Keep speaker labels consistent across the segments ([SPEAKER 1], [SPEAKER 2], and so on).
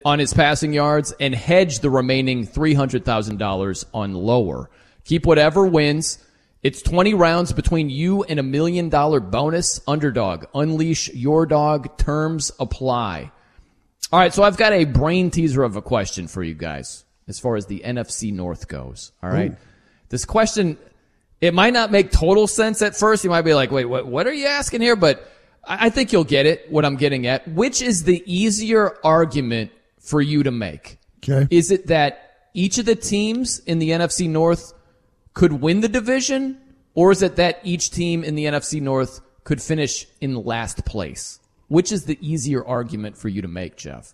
[SPEAKER 1] on his passing yards and hedge the remaining $300,000 on lower. Keep whatever wins. It's 20 rounds between you and $1 million bonus. Underdog. Unleash your dog. Terms apply. All right, so I've got a brain teaser of a question for you guys as far as the NFC North goes. All right. Ooh. This question, it might not make total sense at first. You might be like, wait, what are you asking here? But I think you'll get it, what I'm getting at. Which is the easier argument for you to make?
[SPEAKER 2] Okay.
[SPEAKER 1] Is it that each of the teams in the NFC North could win the division, or is it that each team in the NFC North could finish in last place? Which is the easier argument for you to make, Jeff?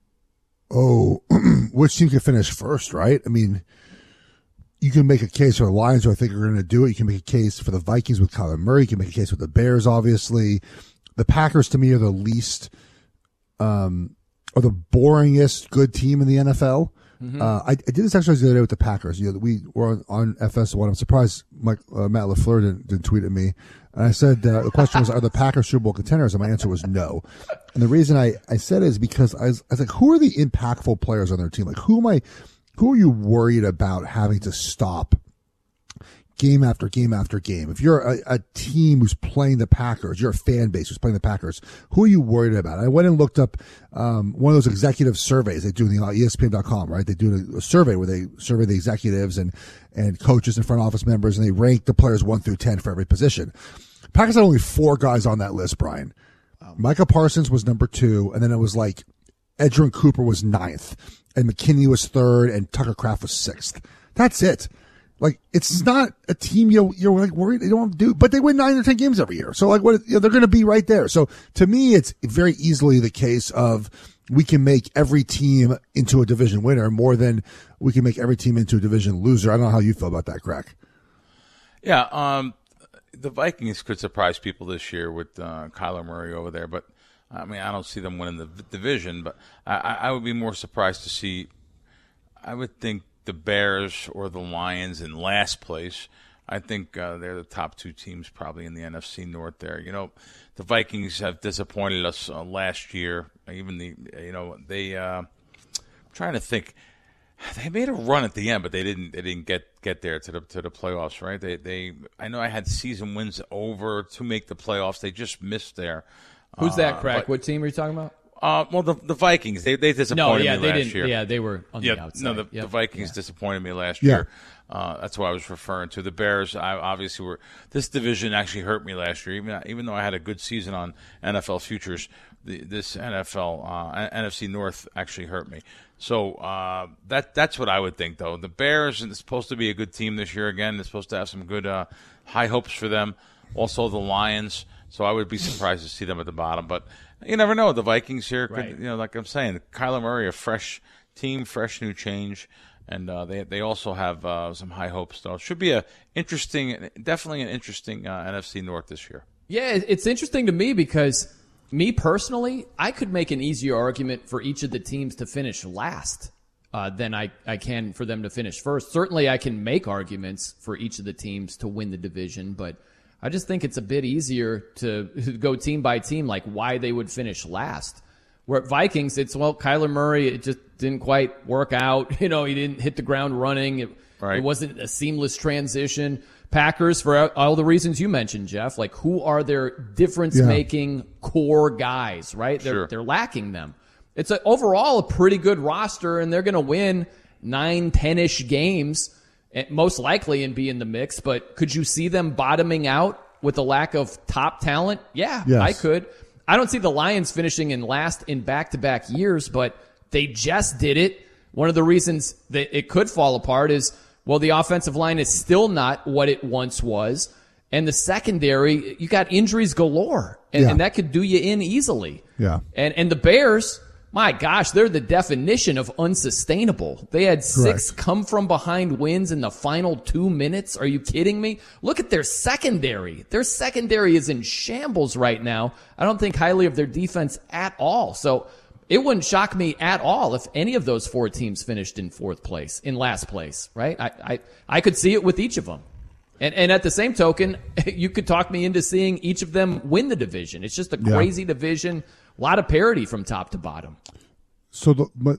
[SPEAKER 2] Oh, which team could finish first, right? I mean, you can make a case for the Lions, who I think are going to do it. You can make a case for the Vikings with Kyler Murray. You can make a case with the Bears, obviously. The Packers, to me, are the least, or the boringest good team in the NFL. Mm-hmm. I did this exercise the other day with the Packers. You know, we were on FS1. I'm surprised Matt LaFleur didn't tweet at me. And I said, the question was, are the Packers Super Bowl contenders? And my answer was no. And the reason I said it is because I was like, who are the impactful players on their team? Like, who are you worried about having to stop game after game after game? If you're a team who's playing the Packers, you're a fan base who's playing the Packers, who are you worried about? I went and looked up one of those executive surveys they do in the ESPN.com, right? They do a survey where they survey the executives and coaches and front office members, and they rank the players 1 through 10 for every position. Packers had only 4 guys on that list, Brian. Micah Parsons was number 2, and then it was like Edgerrin Cooper was 9th, and McKinney was 3rd, and Tucker Kraft was 6th. That's it. Like, it's not a team you're like worried they don't do, but they win 9 or 10 games every year. So like, they're going to be right there. So to me, it's very easily the case of we can make every team into a division winner more than we can make every team into a division loser. I don't know how you feel about that, Greg.
[SPEAKER 3] Yeah, the Vikings could surprise people this year with Kyler Murray over there, but I mean, I don't see them winning the division, but I would be more surprised to see, I would think, the Bears or the Lions in last place. I think they're the top 2 teams probably in the NFC North there. You know, the Vikings have disappointed us last year. Even I'm trying to think. They made a run at the end, but they didn't get there to the playoffs, right? I know I had season wins over to make the playoffs. They just missed there.
[SPEAKER 1] Who's that, Crack? What team are you talking about?
[SPEAKER 3] Well, the Vikings, they disappointed me last year.
[SPEAKER 1] Yeah, they were on the outside.
[SPEAKER 3] No, the Vikings disappointed me last year. That's what I was referring to. The Bears, this division actually hurt me last year. Even though I had a good season on NFL futures, this NFC North actually hurt me. So that's what I would think, though. The Bears are supposed to be a good team this year again. They're supposed to have some good high hopes for them. Also, the Lions. So I would be surprised to see them at the bottom, but you never know. The Vikings here could, like I'm saying, Kyler Murray, a fresh team, fresh new change, and they also have some high hopes. So it should be definitely an interesting NFC North this year. Yeah,
[SPEAKER 1] it's interesting to me because me personally, I could make an easier argument for each of the teams to finish last than I can for them to finish first. Certainly, I can make arguments for each of the teams to win the division, but I just think it's a bit easier to go team by team, like why they would finish last. Where at Vikings, it's, Kyler Murray, it just didn't quite work out. He didn't hit the ground running. It wasn't a seamless transition. Packers, for all the reasons you mentioned, Jeff, like who are their difference-making core guys, right? They're lacking them. It's overall a pretty good roster, and they're going to win 9, 10-ish games, most likely, and be in the mix. But could you see them bottoming out with a lack of top talent? Yeah, yes. I could. I don't see the Lions finishing in last in back-to-back years, but they just did it. One of the reasons that it could fall apart is, the offensive line is still not what it once was. And the secondary, you got injuries galore, and that could do you in easily. Yeah. And the Bears, my gosh, they're the definition of unsustainable. They had 6 come-from-behind wins in the final 2 minutes. Are you kidding me? Look at their secondary. Their secondary is in shambles right now. I don't think highly of their defense at all. So it wouldn't shock me at all if any of those 4 teams finished in last place, right? I could see it with each of them. And at the same token, you could talk me into seeing each of them win the division. It's just a crazy division. A lot of parity from top to bottom.
[SPEAKER 2] So